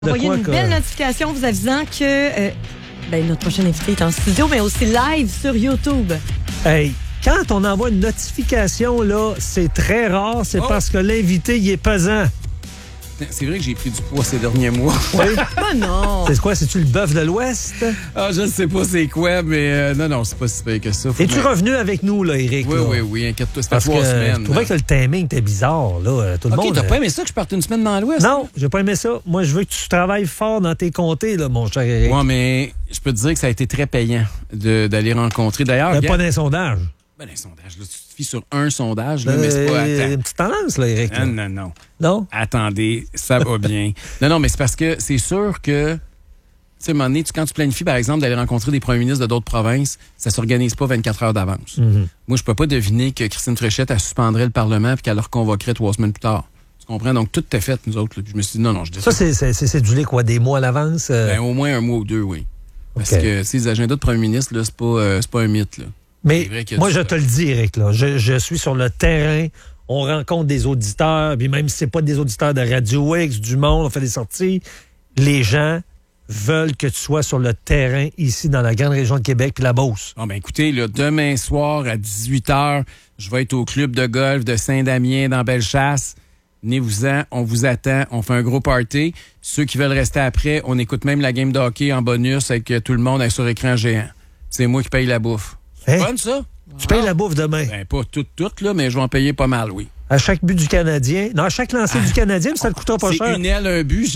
Envoyez une belle notification vous avisant que notre prochain invité est en studio, mais aussi live sur YouTube. Hey, quand on envoie une notification, là, c'est très rare, c'est parce que l'invité, il est pesant. C'est vrai que j'ai pris du poids ces derniers mois. Oui? Ah non! C'est quoi? C'est-tu le bœuf de l'Ouest? Ah, je ne sais pas c'est quoi, mais non, c'est pas si pire que ça. Es-tu revenu avec nous, là, Éric? Oui, inquiète-toi, c'était 3 semaines. Je trouvais que le timing était bizarre, là. Tout le monde. OK, t'as pas aimé ça que je parte une semaine dans l'Ouest? Non, j'ai pas aimé ça. Moi, je veux que tu travailles fort dans tes comtés, là, mon cher Éric. Ouais, mais je peux te dire que ça a été très payant d'aller rencontrer. D'ailleurs, pas d'un sondage. Ben, les sondages, là, tu te fies sur un sondage, là, mais c'est pas... Une petite tendance, là, Éric. Là. Non. Non? Attendez, ça va bien. Non, mais c'est parce que c'est sûr que, tu sais, à un moment donné, quand tu planifies, par exemple, d'aller rencontrer des premiers ministres de d'autres provinces, ça s'organise pas 24 heures d'avance. Mm-hmm. Moi, je peux pas deviner que Christine Fréchette, elle suspendrait le Parlement puis qu'elle le reconvoquerait 3 semaines plus tard. Tu comprends? Donc, tout est fait, nous autres. Là. Puis je me suis dit, non, je dis ça. C'est du lait, quoi, des mois à l'avance? Ben, au moins 1 mois ou 2, oui. Parce que, ces agendas de premier ministre, là, c'est pas un mythe, là. Mais moi, je te le dis, Éric, là, je suis sur le terrain, on rencontre des auditeurs, puis même si c'est pas des auditeurs de Radio X, du Monde, on fait des sorties, les gens veulent que tu sois sur le terrain ici dans la grande région de Québec puis la Beauce. Ah ben écoutez, là, demain soir à 18h, je vais être au club de golf de Saint-Damien dans Bellechasse. Venez-vous-en, on vous attend, on fait un gros party. Ceux qui veulent rester après, on écoute même la game de hockey en bonus avec tout le monde sur écran géant. C'est moi qui paye la bouffe. C'est fun, ça? Tu payes la bouffe demain? Ben, pas toute, là, mais je vais en payer pas mal, oui. À chaque but du Canadien? Non, à chaque lancer du Canadien, mais ça ne coûtera pas cher. C'est une aile, un but.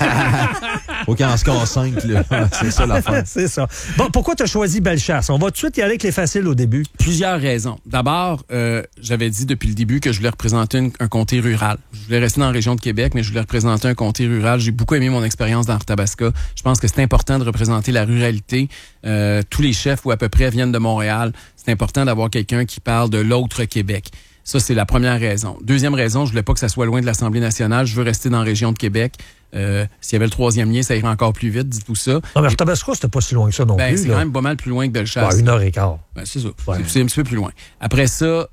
Faut qu'il en score 5, là. C'est ça l'affaire. C'est ça. Bon, pourquoi tu as choisi Bellechasse? On va tout de suite y aller avec les faciles au début. Plusieurs raisons. D'abord, j'avais dit depuis le début que je voulais représenter un comté rural. Je voulais rester dans la région de Québec, mais je voulais représenter un comté rural. J'ai beaucoup aimé mon expérience dans Arthabasca. Je pense que c'est important de représenter la ruralité. Tous les chefs, ou à peu près, viennent de Montréal. C'est important d'avoir quelqu'un qui parle de l'autre Québec. Ça, c'est la première raison. Deuxième raison, je voulais pas que ça soit loin de l'Assemblée nationale. Je veux rester dans la région de Québec. S'il y avait le 3e lien, ça irait encore plus vite, dites-vous ça. Non, mais Arthabasca, c'était pas si loin que ça non plus. C'est quand même pas mal plus loin que Bellechasse. 1h15. Ben, c'est ça. Ouais. C'est un petit peu plus loin. Après ça,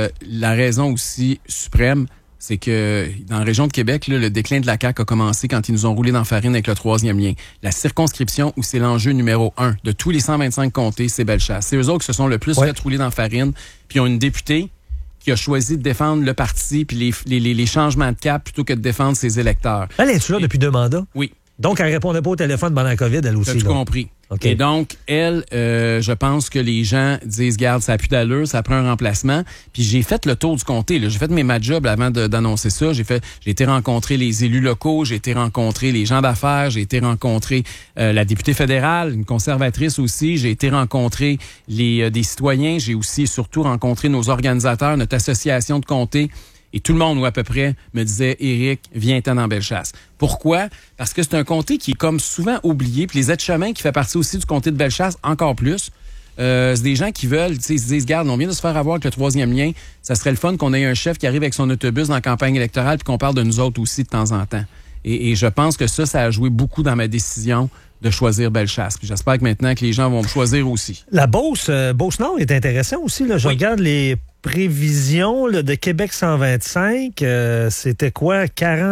la raison aussi suprême, c'est que dans la région de Québec, là, le déclin de la CAQ a commencé quand ils nous ont roulé dans la farine avec le 3e lien. La circonscription où c'est l'enjeu numéro 1 de tous les 125 comtés, c'est Bellechasse. C'est eux autres qui se sont le plus fait rouler dans la farine. Puis ils ont une députée qui a choisi de défendre le parti puis les changements de cap plutôt que de défendre ses électeurs. Elle est-tu là depuis 2 mandats? Oui. Donc, elle répondait pas au téléphone pendant la COVID, elle aussi. T'as tout compris. Okay. Et donc, elle, je pense que les gens disent, garde, ça n'a plus d'allure, ça prend un remplacement. Puis j'ai fait le tour du comté. J'ai fait mes mad jobs avant d'annoncer ça. J'ai été rencontrer les élus locaux, j'ai été rencontrer les gens d'affaires, j'ai été rencontrer la députée fédérale, une conservatrice aussi. J'ai été rencontrer des citoyens. J'ai aussi surtout rencontré nos organisateurs, notre association de comté. Et tout le monde, ou à peu près, me disait « Éric, viens-t'en dans Bellechasse ». Pourquoi? Parce que c'est un comté qui est comme souvent oublié. Puis les aides-chemins, qui fait partie aussi du comté de Bellechasse, encore plus. C'est des gens qui veulent, tu sais, ils se disent « Garde, on vient de se faire avoir avec le 3e lien. Ça serait le fun qu'on ait un chef qui arrive avec son autobus dans la campagne électorale puis qu'on parle de nous autres aussi de temps en temps. » Et je pense que ça a joué beaucoup dans ma décision de choisir Bellechasse. Puis j'espère que maintenant que les gens vont me choisir aussi. La Beauce-Nord est intéressant aussi. Là. Je regarde les prévisions là, de Québec 125. C'était quoi?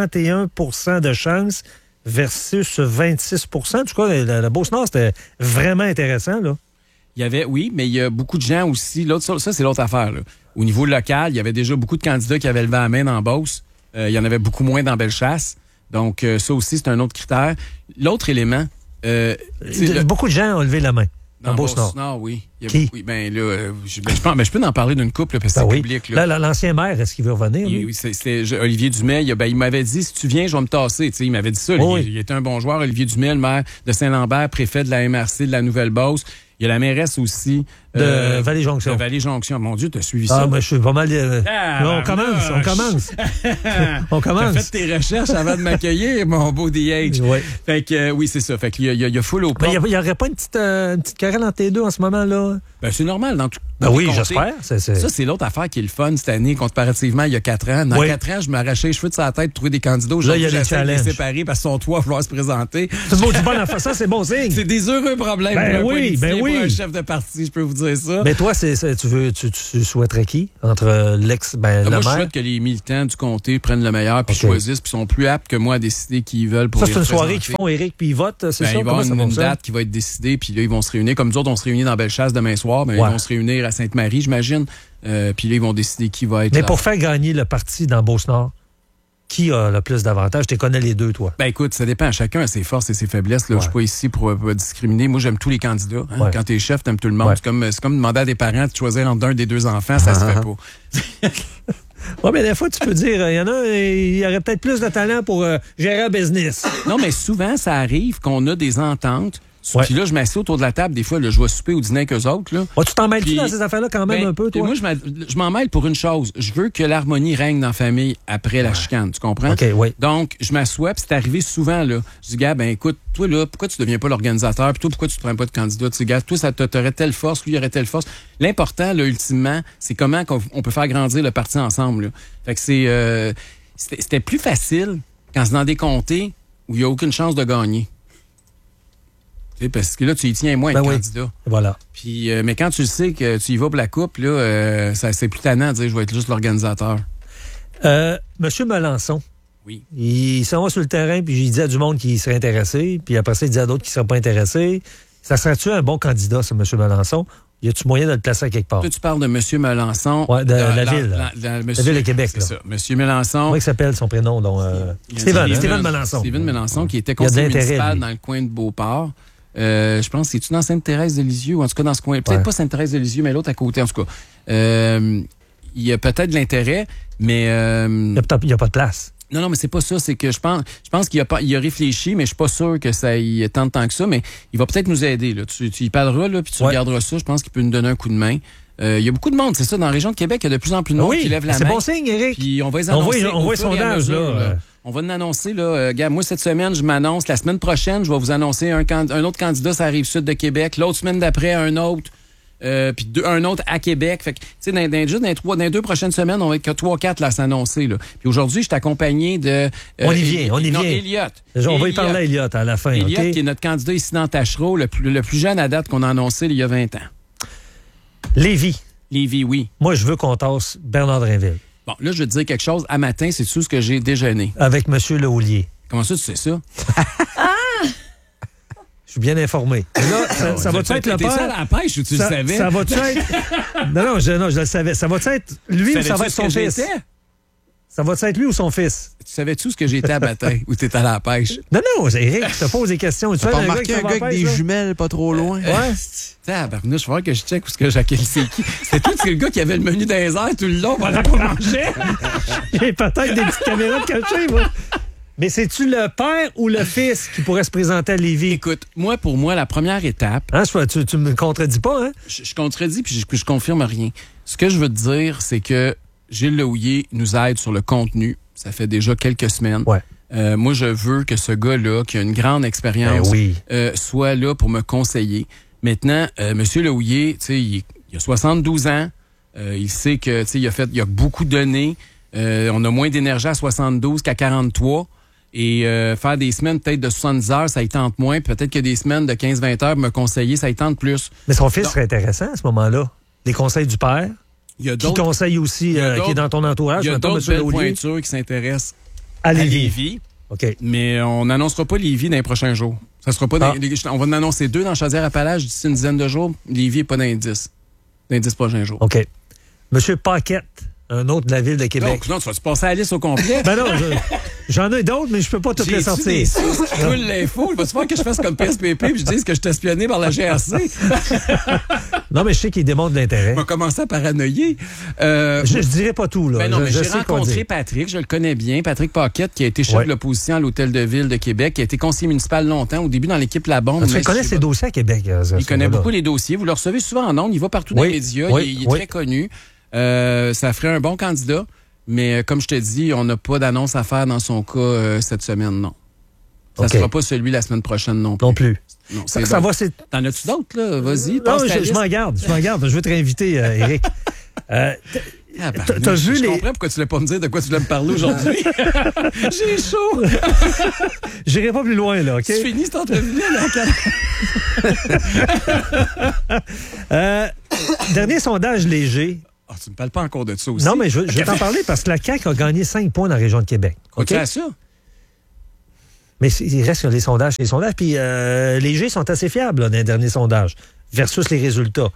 41 % de chance versus 26 %. Du coup, la Beauce-Nord, c'était vraiment intéressant. Là. Il y avait, oui, mais il y a beaucoup de gens aussi. Ça, c'est l'autre affaire. Là. Au niveau local, il y avait déjà beaucoup de candidats qui avaient levé la main dans Beauce. Il y en avait beaucoup moins dans Bellechasse. Donc, ça aussi, c'est un autre critère. L'autre élément... beaucoup de gens ont levé la main. Dans Beauce-Nord, oui. Qui? Oui, ben là, je peux en parler d'une couple, là, parce que c'est public. Là, l'ancien maire, est-ce qu'il veut revenir? Oui, c'est Olivier Dumais. Il m'avait dit, si tu viens, je vais me tasser. T'sais, il m'avait dit ça. Il était un bon joueur. Olivier Dumais, le maire de Saint-Lambert, préfet de la MRC de la Nouvelle-Beauce. Il y a la mairesse aussi. De Vallée-Jonction. De Vallée-Jonction. Mon Dieu, t'as suivi ça? Ah, mais je suis pas mal... on commence. T'as fait tes recherches avant de m'accueillir, mon beau DH. Oui. Fait que, oui, c'est ça. Fait qu'il y a full au port. Mais il n'y aurait pas une petite querelle entre les deux en ce moment-là? Ben, c'est normal. Dans oui, j'espère. Ça, c'est l'autre affaire qui est le fun cette année, comparativement il y a 4 ans. Dans 4 ans, je m'arrachais les cheveux de sa tête pour trouver des candidats. Là, il y a des challenges. Les séparer parce que son toit va vouloir se présenter. C'est bon affaire. Ça, c'est bon signe. C'est des heureux problèmes. Ben oui. Pour un chef de parti, je peux vous dire. dire ça. Mais toi, tu souhaiterais qui? Entre le moi, maire? je souhaite que les militants du comté prennent le meilleur puis choisissent, puis sont plus aptes que moi à décider qui ils veulent pour ça, les c'est une soirée représenter. qu'ils font, Éric, puis ils votent, c'est ça? Il va y Comment avoir ça une fonctionne? date qui va être décidée, puis là, ils vont se réunir. Comme nous autres, on se réunit dans Bellechasse demain soir, mais ils vont se réunir à Sainte-Marie, j'imagine. Puis là, ils vont décider qui va être Mais là. pour faire gagner le parti dans Beauce-Nord, qui a le plus d'avantages? Tu les connais les deux, toi. Ben écoute, ça dépend. Chacun a ses forces et ses faiblesses. Là. Je suis pas ici pour discriminer. Moi, j'aime tous les candidats. Hein. Quand t'es chef, t'aimes tout le monde. C'est comme demander à des parents de choisir entre un des deux enfants, ça se fait pas. Oui, mais des fois, tu peux dire, il y en a, il y aurait peut-être plus de talent pour gérer un business. Non, mais souvent, ça arrive qu'on a des ententes. Puis là, je m'assieds autour de la table. Des fois, là, je vais souper ou dîner avec eux autres. Là. Tu t'en mêles-tu dans ces affaires-là quand même un peu, toi? Moi, je m'en mêle pour une chose. Je veux que l'harmonie règne dans la famille après la chicane. Tu comprends? OK, oui. Donc, je m'assois, puis c'est arrivé souvent, là. Je dis, gars, ben écoute, toi, là, pourquoi tu deviens pas l'organisateur? Puis toi, pourquoi tu ne prends pas de candidat? Tu dis, gars, toi, ça t'aurait telle force, lui, il aurait telle force. L'important, là, ultimement, c'est comment on peut faire grandir le parti ensemble, là. Fait que c'était plus facile quand c'est dans des comtés où il n'y a aucune chance de gagner. Parce que là, tu y tiens moins de candidats. Voilà. Puis, mais quand tu le sais que tu y vas pour la coupe, là, c'est plus tannant de dire je vais être juste l'organisateur. Monsieur Melançon. Oui. Il s'en va sur le terrain, puis il dit à du monde qui serait intéressé, puis après ça, il dit à d'autres qui ne seraient pas intéressés. Ça serait-tu un bon candidat, ce monsieur Melançon? Y a-tu moyen de le placer à quelque part? Là, tu parles de monsieur Melançon. Oui, de la ville. La ville de Québec. C'est ça. Monsieur Melançon. Comment il s'appelle son prénom? Steven Melançon. Steven Melançon, qui était conseiller municipal dans le coin de Beauport. Je pense, c'est-tu dans Sainte-Thérèse-de-Lisieux, ou en tout cas dans ce coin. Peut-être pas Sainte-Thérèse-de-Lisieux, mais l'autre à côté, en tout cas. Il y a peut-être de l'intérêt, mais... Il n'y a pas de place. Non, mais c'est pas ça. C'est que je pense qu'il a réfléchi, mais je suis pas sûr que ça y tente tant que ça, mais il va peut-être nous aider. Là. Tu y parleras, là, puis tu regarderas ça. Je pense qu'il peut nous donner un coup de main. Il y a beaucoup de monde, c'est ça. Dans la région de Québec, il y a de plus en plus de monde qui lève la main. C'est bon signe, Éric. Puis on va les annoncer. On voit les sondages, là. On va nous annoncer, là. Gars, moi, cette semaine, je m'annonce. La semaine prochaine, je vais vous annoncer un autre candidat, ça arrive sud de Québec. L'autre semaine d'après, un autre. Puis un autre à Québec. Fait que, tu sais, dans les 2 prochaines semaines, on va être que 3-4 là à s'annoncer, là. Puis aujourd'hui, je suis accompagné de... on y vient. Elliot. On va y parler à Elliot à la fin, Elliot, qui est notre candidat ici dans Tachereau, le plus jeune à date qu'on a annoncé il y a 20 ans. Lévis, oui. Moi, je veux qu'on tasse Bernard Drinville. Bon, là, je vais te dire quelque chose. À matin, c'est tout ce que j'ai déjeuné. Avec M. Lehoulier. Comment ça, tu sais ça? Je suis bien informé. Là, ça va-tu être le père? T'es ça à la pêche ou tu le savais? Ça va-tu être... Non, je le savais. Ça va-tu être lui ou ça va être son fils? Ça va-tu être lui ou son fils? Tu savais-tu ce que j'étais à matin ou t'étais à la pêche? Non, Éric, je te pose des questions. Tu as remarqué un gars avec des jumelles pas trop loin? Ouais. Tabarnouche, il va falloir que je check où ce que Jacques c'est qui. C'était toi, c'est le gars qui avait le menu dans les airs tout le long pendant qu'on mangeait. J'ai peut-être des petites caméras de cachées, moi. Mais c'est-tu le père ou le fils qui pourrait se présenter à Lévis? Écoute, pour moi, la première étape... Hein, tu me contredis pas, hein? Je contredis puis je confirme rien. Ce que je veux te dire, c'est que Gilles Lehoulier nous aide sur le contenu. Ça fait déjà quelques semaines. Ouais. Moi, je veux que ce gars-là, qui a une grande expérience, soit là pour me conseiller. Maintenant, M. Lehoulier, tu sais, il a 72 ans. Il sait que, tu sais, il a beaucoup donné. On a moins d'énergie à 72 qu'à 43. Et faire des semaines peut-être de 70 heures, ça y tente moins. Peut-être que des semaines de 15-20 heures, me conseiller, ça y tente plus. Mais son fils serait intéressant à ce moment-là. Les conseils du père. Il y a qui conseille aussi, qui est dans ton entourage. Il y a d'autres belles pointures qui s'intéressent à Lévis. OK. Mais on n'annoncera pas Lévis dans les prochains jours. Ça sera pas on va en annoncer 2 dans Chaudière-Appalaches d'ici une dizaine de jours. Lévis n'est pas dans les 10. Dans les 10 prochains jours. OK. Monsieur Paquette, un autre de la ville de Québec. Non, tu vas-tu passer à la liste au complet? Ben non, j'en ai d'autres, mais je peux pas toutes les sortir. J'ai qui coule l'info. Vas-tu faire que je fasse comme PSPP et je dise que je t'ai espionné par la GRC? Non, mais je sais qu'il démontre de l'intérêt. On va commencer à paranoïer. Je dirais pas tout, là. Ben non, mais j'ai rencontré Patrick, je le connais bien. Patrick Paquette, qui a été chef de l'opposition à l'Hôtel de Ville de Québec, qui a été conseiller municipal longtemps, au début dans l'équipe La Bombe. Tu connais ses dossiers à Québec. Il connaît beaucoup les dossiers. Vous le recevez souvent en ondes. Il va partout dans les médias. Il est très connu. Ça ferait un bon candidat, mais comme je te dis, on n'a pas d'annonce à faire dans son cas cette semaine, non. Ça ne sera pas celui la semaine prochaine non plus. Non plus. Non, ça va, c'est... T'en as-tu d'autres, là? Vas-y, non, je m'en garde. Je veux te réinviter, Éric. T'as vu je comprends pourquoi tu voulais pas me dire de quoi tu voulais me parler aujourd'hui. J'ai chaud. J'irai pas plus loin, là, OK? Tu finis cette entrevue-là, Dernier sondage léger. Ah, tu me parles pas encore de ça aussi. Non, mais je vais t'en parler parce que la CAQ a gagné 5 points dans la région de Québec. OK? À ça? Mais il reste sur les sondages. Puis léger sont assez fiables là, dans les derniers sondages versus les résultats.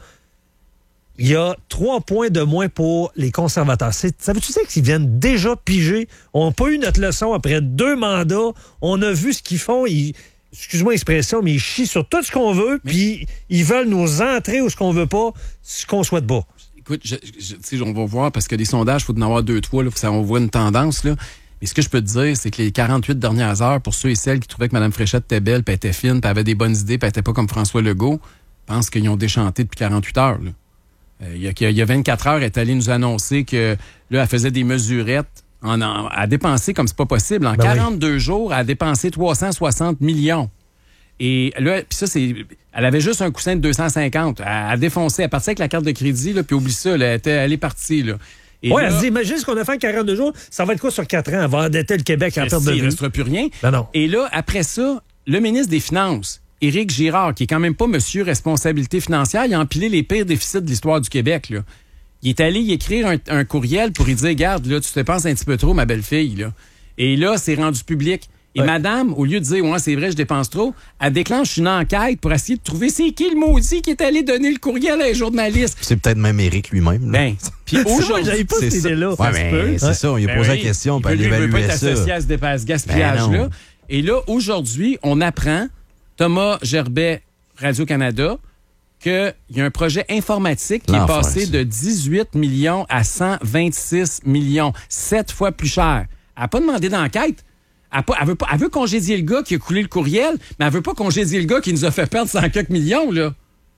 Il y a 3 points de moins pour les conservateurs. Ça veut-tu dire qu'ils viennent déjà piger? On n'a pas eu notre leçon après 2 mandats. On a vu ce qu'ils font. Excuse-moi l'expression, mais ils chient sur tout ce qu'on veut, puis ils veulent nous entrer où ce qu'on veut pas, ce qu'on souhaite pas. Écoute, on va voir, parce que des sondages, il faut en avoir 2-3, là, on voit une tendance, là. Mais ce que je peux te dire, c'est que les 48 dernières heures, pour ceux et celles qui trouvaient que Mme Fréchette était belle, puis était fine, puis avait des bonnes idées, puis elle était pas comme François Legault, pensent qu'ils ont déchanté depuis 48 heures, là. Il y a 24 heures, elle est allée nous annoncer que là, elle faisait des mesurettes. Elle a dépensé comme c'est pas possible. En 42 jours, elle a dépensé 360 millions. Et là, puis ça, elle avait juste un coussin de 250. Elle a défoncé. Elle partait avec la carte de crédit, là, puis oublie ça, là, elle est partie, là. Oui, elle se dit, imagine ce qu'on a fait en 42 jours, ça va être quoi sur 4 ans? Elle va endetter le Québec en perte de vue. Il ne restera plus rien. Non. Et là, après ça, le ministre des Finances, Éric Girard, qui est quand même pas monsieur responsabilité financière, il a empilé les pires déficits de l'histoire du Québec, là. Il est allé y écrire un courriel pour lui dire, regarde, là, tu te penses un petit peu trop, ma belle-fille, là. Et là, c'est rendu public. Et madame, au lieu de dire, ouais, c'est vrai, je dépense trop, elle déclenche une enquête pour essayer de trouver c'est qui le maudit qui est allé donner le courriel à un journaliste. C'est peut-être même Éric lui-même. Ben, puis aujourd'hui, j'avais pas cette idée-là. Ouais, mais c'est ça, on lui a posé la question, puis elle évaluait ça. Il veut pas être associé à ce gaspillage-là. Et là, aujourd'hui, on apprend, Thomas Gerbet, Radio-Canada, qu'il y a un projet informatique qui est passé de 18 millions à 126 millions. 7 fois plus cher. Elle n'a pas demandé d'enquête. Elle veut congédier le gars qui a coulé le courriel, mais elle veut pas congédier le gars qui nous a fait perdre 100 quelques millions, là.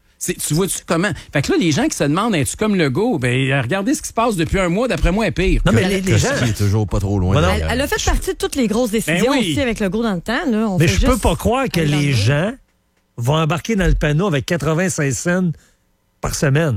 Tu vois-tu comment? Fait que là, les gens qui se demandent, es-tu comme Legault? Ben, regardez ce qui se passe depuis un mois, d'après moi, est pire. Non, mais les gens. Qui est toujours pas trop loin. Elle a fait partie de toutes les grosses décisions aussi avec Legault dans le temps, là. Mais je peux pas croire que les gens vont embarquer dans le panneau avec 96 cents par semaine.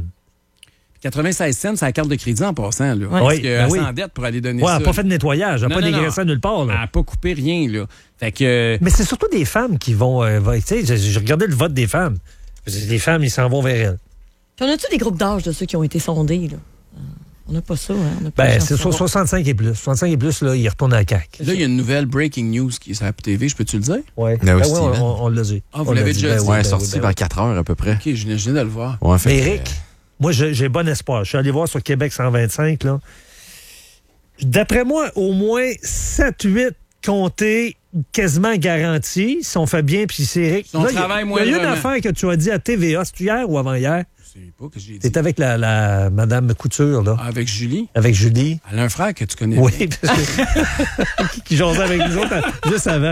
96 cents, c'est la carte de crédit en passant, là. Ouais. Parce qu'elle s'endette pour aller donner ça. Elle n'a pas fait de nettoyage, elle n'a pas dégraissé nulle part, là. Elle n'a pas coupé rien, là. Fait que... Mais c'est surtout des femmes qui vont. Tu sais, j'ai regardé le vote des femmes. Les femmes, ils s'en vont vers elles. Puis on a-tu des groupes d'âge de ceux qui ont été sondés, là? On n'a pas ça, hein? C'est 65 et plus. 65 et plus, là, ils retournent à la CAQ. Là, il y a une nouvelle breaking news qui est sur la TV, je peux-tu le dire? Oui. On l'a dit. Ah, vous l'avez déjà dit? Oui, sorti vers 4 heures à peu près. OK, je viens de le voir. Ouais, mais Éric, moi, j'ai bon espoir. Je suis allé voir sur Québec 125, là. D'après moi, au moins 7-8 comtés quasiment garantis, si on fait bien, puis c'est Éric. Il y a une affaire que tu as dit à TVA, c'est hier ou avant-hier? C'est pas que j'ai dit. C'est avec la Madame Couture, là. Avec Julie? Avec Julie. Elle a un frère que tu connais. Oui, parce que... qui jasait avec nous autres juste avant.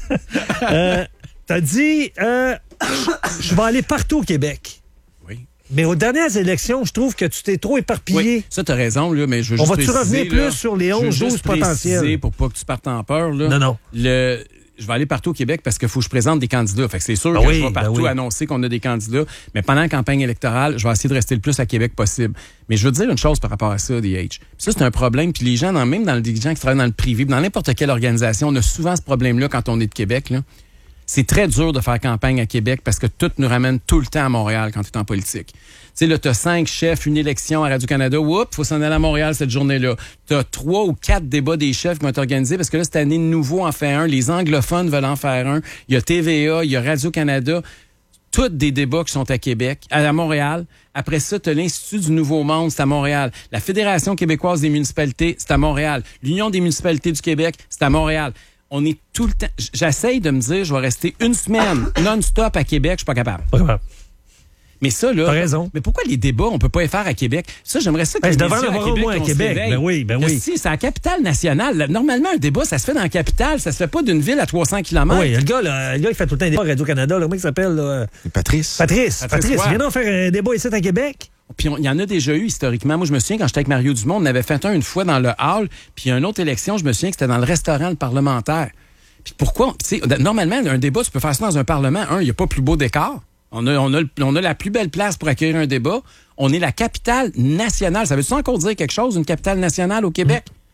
T'as dit, je vais aller partout au Québec. Oui. Mais aux dernières élections, je trouve que tu t'es trop éparpillé. Oui, ça, t'as raison, là, mais je veux juste préciser... On va-tu revenir plus sur les 11-12 potentiels? Pour pas que tu partes en peur, là. Non. Je vais aller partout au Québec parce qu'il faut que je présente des candidats. Fait que c'est sûr que je vais partout annoncer qu'on a des candidats. Mais pendant la campagne électorale, je vais essayer de rester le plus à Québec possible. Mais je veux te dire une chose par rapport à ça, DH. Ça, c'est un problème. Puis les gens, même dans les gens qui travaillent dans le privé, dans n'importe quelle organisation, on a souvent ce problème-là quand on est de Québec, là. C'est très dur de faire campagne à Québec parce que tout nous ramène tout le temps à Montréal quand tu es en politique. Tu sais, là, tu as 5 chefs, une élection à Radio-Canada. Oups, il faut s'en aller à Montréal cette journée-là. Tu as 3 ou 4 débats des chefs qui vont être organisés parce que là, cette année, de nouveau en fait un. Les anglophones veulent en faire un. Il y a TVA, il y a Radio-Canada. Tous des débats qui sont à Québec, à Montréal. Après ça, tu as l'Institut du Nouveau Monde, c'est à Montréal. La Fédération québécoise des municipalités, c'est à Montréal. L'Union des municipalités du Québec, c'est à Montréal. On est tout le temps... J'essaye de me dire, je vais rester une semaine non-stop à Québec, je suis pas capable. Pas capable. Mais ça, là... T'as raison. Mais pourquoi les débats, on peut pas les faire à Québec? Ça, j'aimerais ça que je devrais en avoir au moins à Québec. Ben oui. Si, c'est la capitale nationale. Normalement, un débat, ça se fait dans la capitale. Ça se fait pas d'une ville à 300 km. Oui, le gars, il fait tout le temps des débats à Radio-Canada. Comment il s'appelle? Là? Patrice, viens donc faire un débat ici à Québec. Puis il y en a déjà eu historiquement. Moi, je me souviens, quand j'étais avec Mario Dumont, on avait fait une fois dans le hall. Puis une autre élection, je me souviens que c'était dans le restaurant, le parlementaire. Puis pourquoi? Normalement, un débat, tu peux faire ça dans un parlement. Il n'y a pas plus beau décor. On a la plus belle place pour accueillir un débat. On est la capitale nationale. Ça veut-tu encore dire quelque chose, une capitale nationale au Québec?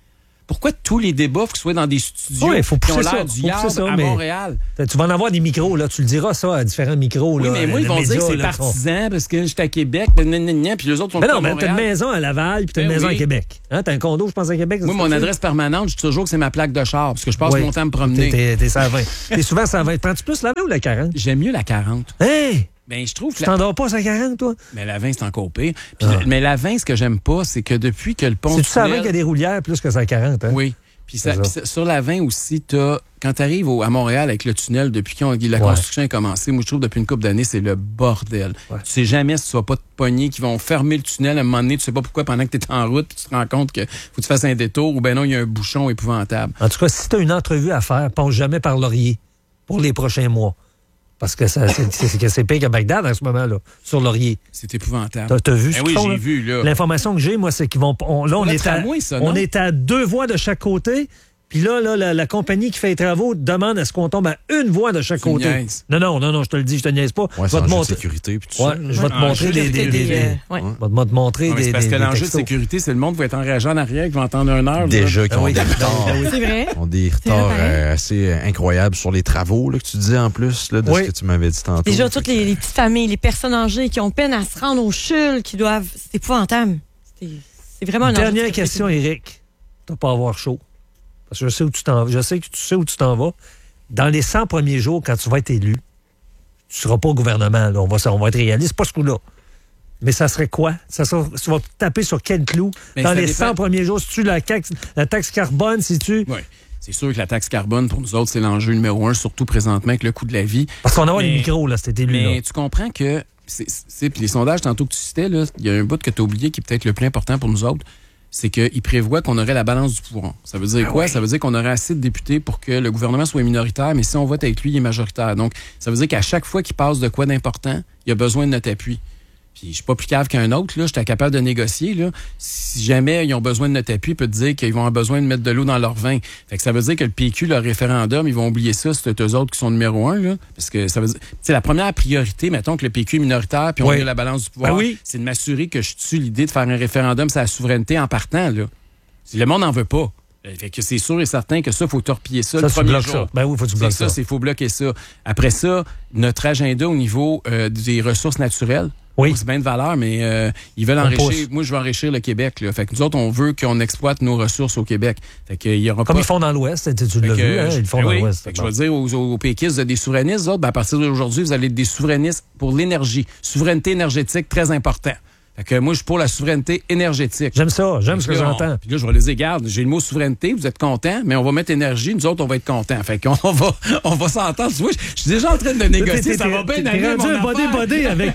Pourquoi tous les débats, faut qu'ils soient dans des studios faut qui ont pousser l'air ça, du faut Yard pousser ça, à mais Montréal? Tu vas en avoir des micros, là. Tu le diras, ça, à différents micros. Oui, là, mais moi, ils vont dire que c'est partisan parce que j'étais à Québec, puis les autres sont mais à non, mais Montréal. t'as une maison à Laval, puis t'as une maison à Québec. Hein, t'as un condo, je pense, à Québec. Moi, mon adresse permanente, je dis toujours que c'est ma plaque de char, parce que je passe mon temps à me promener. T'es ça à 20. T'es souvent ça à 20. Prends-tu plus la 20 ou la 40? J'aime mieux la 40. Hey! Ben, je trouve que Tu t'endors pas sur la 40, toi? Mais la 20, c'est encore pire. Puis mais la 20, ce que j'aime pas, c'est que depuis que le pont C'est-tu ça à 20 qu'il y a des roulières plus que ça à 40, hein? Oui. Puis sur la 20 aussi, quand tu arrives à Montréal avec le tunnel, depuis que la construction a commencé, moi je trouve depuis une couple d'années, c'est le bordel. Ouais. Tu sais jamais si tu vas pas te pogner, qu'ils vont fermer le tunnel à un moment donné, tu sais pas pourquoi pendant que tu es en route, puis tu te rends compte que faut que tu fasses un détour, ou ben non, il y a un bouchon épouvantable. En tout cas, si tu as une entrevue à faire, pense jamais par Laurier pour les prochains mois. Parce que c'est pire qu'à Bagdad en ce moment-là, sur Laurier. C'est épouvantable. T'as vu ce oui, j'ai vu, là. L'information que j'ai, moi, c'est qu'ils vont... on est à 2 voies de chaque côté. Puis là, la compagnie qui fait les travaux demande à ce qu'on tombe à une voie de chaque côté. Niaise. Non, je te le dis, je te niaise pas. Ouais, c'est l'enjeu de sécurité puis tout ça. Je vais te montrer des parce que l'enjeu de textos. sécurité, c'est le monde va être enragé en arrière, qui va entendre 1 heure. Déjà qu'ils ont des retards. C'est vrai. Ils ont des retards assez incroyables sur les travaux là, que tu disais en plus là, de ce que tu m'avais dit tantôt. Déjà, toutes les petites familles, les personnes âgées qui ont peine à se rendre au CHUL, qui doivent... C'est épouvantable. C'est vraiment un enjeu. Dernière question, Éric. Tu vas pas avoir chaud. Parce que je sais où tu t'en vas. Je sais que tu sais où tu t'en vas. Dans les 100 premiers jours, quand tu vas être élu, tu ne seras pas au gouvernement. Là. On va être réaliste. Pas ce coup-là. Mais ça serait quoi? Tu vas taper sur quel clou? Dans les 100 premiers jours, si tu la taxe carbone, si tu... Oui. C'est sûr que la taxe carbone, pour nous autres, c'est l'enjeu numéro 1, surtout présentement avec le coût de la vie. Parce qu'on a les micros, là, cet élu-là. Mais tu comprends que... Puis les sondages, tantôt que tu citais, il y a un bout que tu as oublié qui est peut-être le plus important pour nous autres. C'est qu'il prévoit qu'on aurait la balance du pouvoir. Ça veut dire quoi? Oui. Ça veut dire qu'on aurait assez de députés pour que le gouvernement soit minoritaire, mais si on vote avec lui, il est majoritaire. Donc, ça veut dire qu'à chaque fois qu'il passe de quoi d'important, il a besoin de notre appui. Puis, je suis pas plus cave qu'un autre, là. J'étais capable de négocier, là. Si jamais ils ont besoin de notre appui, il peut te dire qu'ils vont avoir besoin de mettre de l'eau dans leur vin. Fait que ça veut dire que le PQ, le référendum, ils vont oublier ça, c'est eux autres qui sont numéro 1, là. Parce que ça veut dire, tu sais, la première priorité, mettons que le PQ est minoritaire, puis on a la balance du pouvoir, c'est de m'assurer que je tue l'idée de faire un référendum sur la souveraineté en partant, là. Si le monde n'en veut pas. Fait que c'est sûr et certain que ça, il faut torpiller ça le premier jour. Ça. Ben oui, faut que tu bloques ça. Il faut bloquer ça. Après ça, notre agenda au niveau des ressources naturelles, c'est bien de valeur, mais ils veulent enrichir. Moi, je veux enrichir le Québec. Là. Fait que nous autres, on veut qu'on exploite nos ressources au Québec. Fait que, il y aura comme ils font dans l'Ouest, tu l'as vu, hein? Ils font dans l'Ouest. Fait que je vais dire aux péquistes, des souverainistes, autres, à partir d'aujourd'hui, vous allez être des souverainistes pour l'énergie. Souveraineté énergétique, très important. Fait que moi, je suis pour la souveraineté énergétique. J'aime ça, j'aime ce que j'entends. Puis là, je vais les dire, regarde, j'ai le mot souveraineté, vous êtes contents, mais on va mettre énergie, nous autres, on va être contents. Fait qu'on va s'entendre. Tu vois, je suis déjà en train de négocier, ça va bien aller, mon affaire. T'es rendu un body avec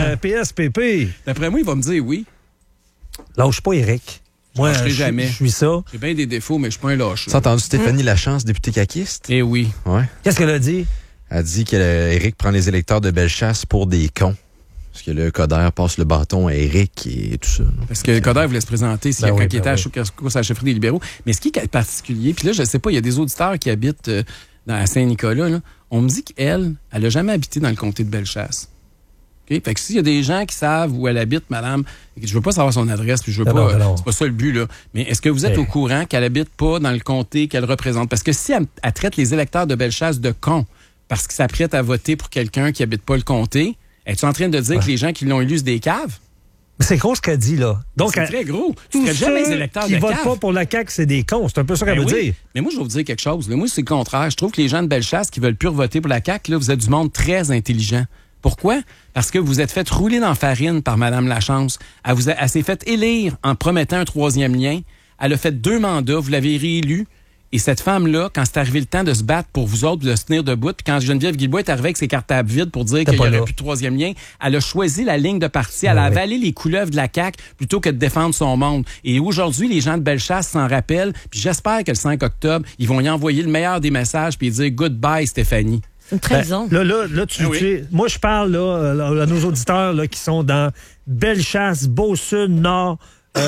PSPP. D'après moi, il va me dire oui. Lâche pas, Éric. Moi, jamais. Je suis ça. J'ai bien des défauts, mais je suis pas un lâche. T'as entendu Stéphanie Lachance, députée caquiste? Eh oui. Ouais. Qu'est-ce qu'elle a dit? Elle a dit qu'Éric prend les électeurs de Bellechasse pour des cons. Parce que le Coderre passe le bâton à Éric et tout ça. Parce que le Coderre voulait se présenter quand il était à la chefferie des libéraux. Mais ce qui est particulier, puis là, je sais pas, il y a des auditeurs qui habitent à Saint-Nicolas. Là. On me dit qu'elle n'a jamais habité dans le comté de Bellechasse. Okay? Fait que s'il y a des gens qui savent où elle habite, madame, je veux pas savoir son adresse, puis je veux pas. C'est pas ça le but, là. Mais est-ce que vous êtes au courant qu'elle habite pas dans le comté qu'elle représente? Parce que si elle traite les électeurs de Bellechasse de cons parce qu'ils s'apprêtent à voter pour quelqu'un qui habite pas le comté, es-tu en train de dire que les gens qui l'ont élu, c'est des caves? C'est gros ce qu'elle dit, là. Donc, c'est très gros. Tous ceux qui votent pas pour la CAQ, c'est des cons. C'est un peu ça qu'elle veut dire. Mais moi, je vais vous dire quelque chose. Moi, c'est le contraire. Je trouve que les gens de Bellechasse qui veulent plus voter pour la CAQ, là, vous êtes du monde très intelligent. Pourquoi? Parce que vous êtes fait rouler dans la farine par Mme Lachance. Elle s'est fait élire en promettant un 3e lien. Elle a fait 2 mandats. Vous l'avez réélue. Et cette femme-là, quand c'est arrivé le temps de se battre pour vous autres, de se tenir debout, puis quand Geneviève Guilbeault est arrivée avec ses cartables vides pour dire qu'il n'y aurait plus de 3e lien, elle a choisi la ligne de parti. Elle a avalé les couleuvres de la CAQ plutôt que de défendre son monde. Et aujourd'hui, les gens de Bellechasse s'en rappellent, puis j'espère que le 5 octobre, ils vont y envoyer le meilleur des messages puis dire « Goodbye, Stéphanie ». C'est une trahison. Là, tu moi, je parle là, à nos auditeurs là, qui sont dans Bellechasse, Beau-Sud, Nord,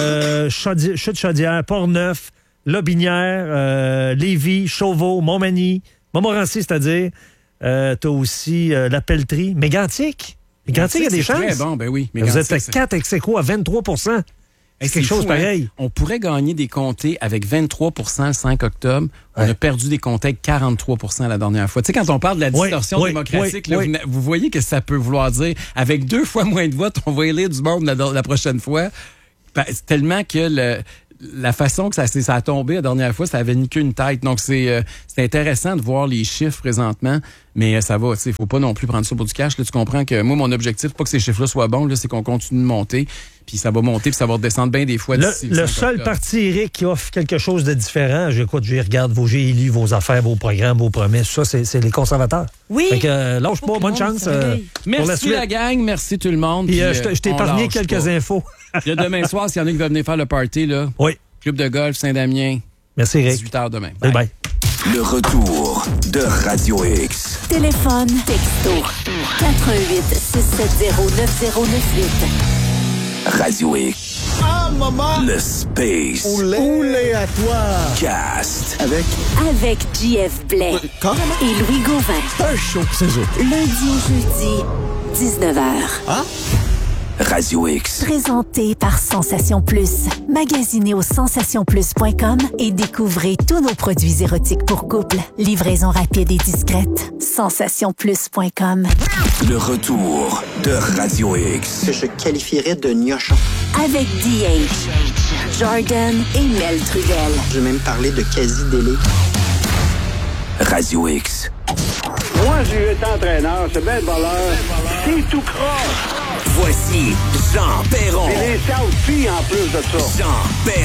Chute-Chaudière, Port-Neuf, Lobinière, Lévis, Chauveau, Montmagny, Montmorency, c'est-à-dire. T'as aussi la Pelletrie. Mégantic. Mégantic, il y a des chances. Très bon, ben oui. Vous êtes à 4 ex aequo à 23 %. C'est quelque chose pareil. On pourrait gagner des comtés avec 23 le 5 octobre. On a perdu des comtés avec 43 la dernière fois. Tu sais, quand on parle de la distorsion démocratique, là, vous voyez que ça peut vouloir dire. Avec 2 fois moins de votes, on va élire du monde la prochaine fois. Tellement que la façon que ça a tombé la dernière fois, ça avait ni qu'une tête. Donc, c'est intéressant de voir les chiffres présentement, mais ça va. Il faut pas non plus prendre ça pour du cash. Là, tu comprends que moi, mon objectif, pas que ces chiffres-là soient bons, là, c'est qu'on continue de monter, puis ça va monter, puis ça va redescendre bien des fois d'ici. Le seul parti, Éric, qui offre quelque chose de différent, je regarde j'ai lu vos affaires, vos programmes, vos promesses, ça, c'est les conservateurs. Oui. Fait que lâche pas, bonne chance. Merci la gang, merci tout le monde. Puis je t'ai épargné quelques infos. Puis demain soir, s'il y en a qui veulent venir faire le party, là. Oui. Club de golf Saint-Damien. Merci, Éric. 18h demain. Bye bye. Le retour de Radio X. Téléphone, texto, 88 670 9098. Radio X. Ah, maman! Le Space. Oulé à toi! Cast. Avec JF Blais Carrément. et Louis Gauvin. Un show, c'est ça. Lundi au jeudi, 19h. Ah? Radio X. Présenté par Sensation Plus. Magasinez au sensationplus.com et découvrez tous nos produits érotiques pour couple. Livraison rapide et discrète. Sensationplus.com. Le retour de Radio X. Que je qualifierais de gnochon. Avec DH, Jordan et Mel Trudel. Je vais même parler de quasi-délai. Radio X. Moi, j'ai été entraîneur, c'est bien de valeur. C'est tout croche. Voici Jean Perron. Et les South Filles en plus de ça. Jean Perron.